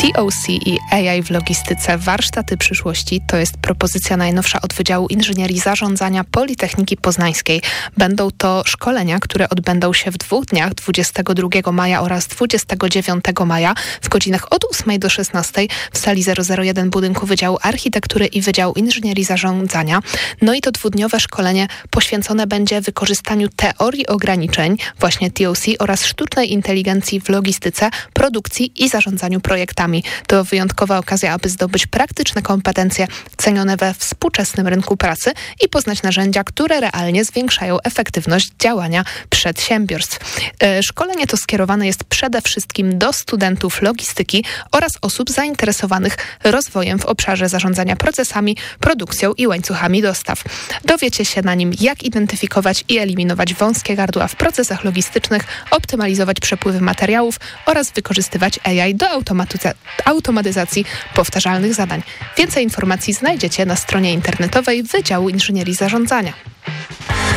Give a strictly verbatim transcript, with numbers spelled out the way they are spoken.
T O C i A I w logistyce Warsztaty przyszłości to jest propozycja najnowsza od Wydziału Inżynierii Zarządzania Politechniki Poznańskiej. Będą to szkolenia, które odbędą się w dwóch dniach, dwudziestego drugiego maja oraz dwudziestego dziewiątego maja w godzinach od ósmej do szesnastej w sali zero zero jeden budynku Wydziału Architektury i Wydziału Inżynierii Zarządzania. No i to dwudniowe szkolenie poświęcone będzie wykorzystaniu teorii ograniczeń, właśnie T O C, oraz sztucznej inteligencji w logistyce, produkcji i zarządzaniu projektami. To wyjątkowa okazja, aby zdobyć praktyczne kompetencje cenione we współczesnym rynku pracy i poznać narzędzia, które realnie zwiększają efektywność działania przedsiębiorstw. Szkolenie to skierowane jest przede wszystkim do studentów logistyki oraz osób zainteresowanych rozwojem w obszarze zarządzania procesami, produkcją i łańcuchami dostaw. Dowiecie się na nim, jak identyfikować i eliminować wąskie gardła w procesach logistycznych, optymalizować przepływy materiałów oraz wykorzystywać A I do automatyzacji automatyzacji powtarzalnych zadań. Więcej informacji znajdziecie na stronie internetowej Wydziału Inżynierii Zarządzania.